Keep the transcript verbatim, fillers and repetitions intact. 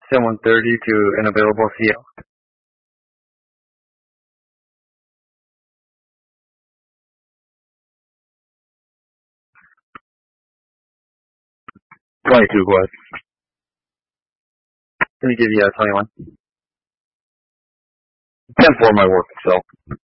ten one thirty to an available C L. twenty-two, go ahead. Let me give you a twenty-one. ten four might work itself.